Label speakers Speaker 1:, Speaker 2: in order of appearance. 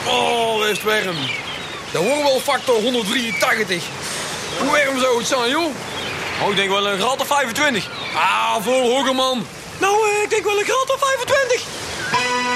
Speaker 1: Oh, dat is warm. De warmwelfactor 183. Hoe warm zou het zijn, joh?
Speaker 2: Oh, ik denk wel een graad of 25.
Speaker 1: Ah, veel hoger, man.
Speaker 2: Nou, ik denk wel een graad of 25.